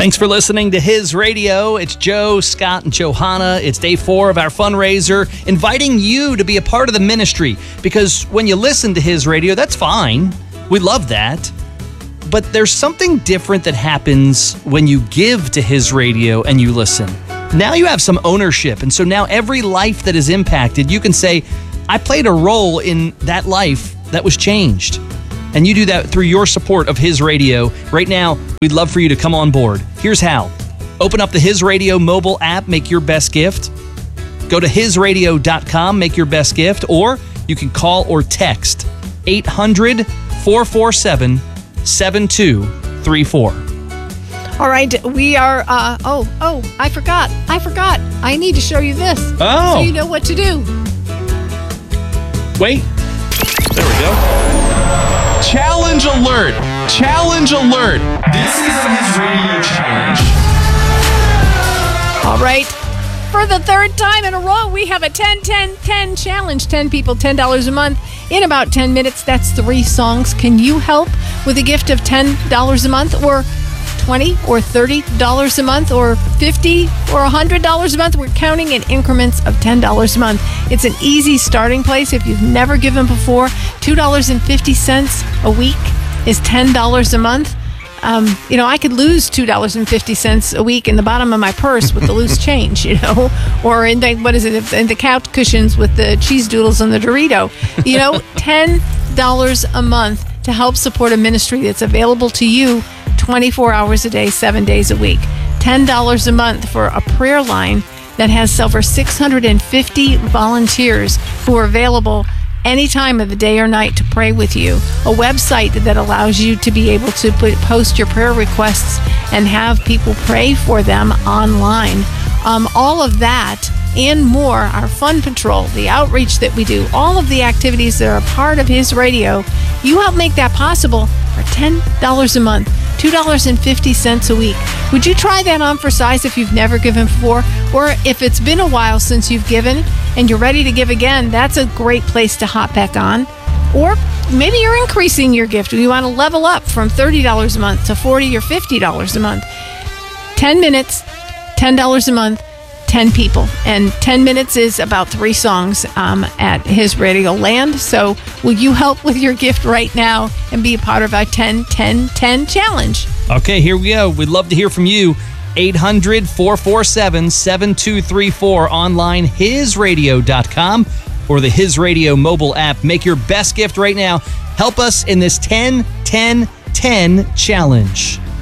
Thanks for listening to His Radio. It's Joe, Scott, and Johanna. It's day 4 of our fundraiser, inviting you to be a part of the ministry. Because when you listen to His Radio, that's fine. We love that. But there's something different that happens when you give to His Radio and you listen. Now you have some ownership. And so now every life that is impacted, you can say, I played a role in that life that was changed. And you do that through your support of His Radio. Right now, we'd love for you to come on board. Here's how. Open up the His Radio mobile app, make your best gift. Go to hisradio.com, make your best gift, or you can call or text 800-447-7234. All right, we are, I forgot. I need to show you this. Oh. So you know what to do. Wait. There we go. Challenge alert! Challenge alert! This is a His Radio challenge. All right. For the third time in a row, we have a 10-10-10 challenge. 10 people, $10 a month. In about 10 minutes, that's 3 songs. Can you help with a gift of $10 a month, or $20 or $30 a month, or $50 or $100 a month? We're counting in increments of $10 a month. It's an easy starting place if you've never given before. $2.50 a week is $10 a month. I could lose $2.50 a week in the bottom of my purse with the loose change, or in the couch cushions with the cheese doodles and the Dorito. $10 a month to help support a ministry that's available to you 24 hours a day, 7 days a week. $10 a month for a prayer line that has over 650 volunteers who are available any time of the day or night to pray with you. A website that allows you to be able to post your prayer requests and have people pray for them online. All of that and more, our Fun Patrol, the outreach that we do, all of the activities that are a part of His Radio, you help make that possible for $10 a month, $2.50 a week. Would you try that on for size if you've never given before? Or if it's been a while since you've given and you're ready to give again, that's a great place to hop back on. Or maybe you're increasing your gift. You want to level up from $30 a month to $40 or $50 a month. 10 minutes, $10 a month, 10 people. And 10 minutes is about 3 songs at His Radio Land. So will you help with your gift right now and be a part of our 10-10-10 challenge? Okay, here we go. We'd love to hear from you. 800-447-7234, online, hisradio.com, or the His Radio mobile app. Make your best gift right now. Help us in this 10-10-10 challenge.